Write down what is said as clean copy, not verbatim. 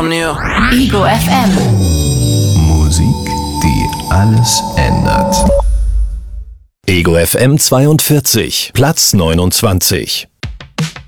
Insomnia. Ego FM. Musik, die alles ändert. Ego FM 42, Platz 29.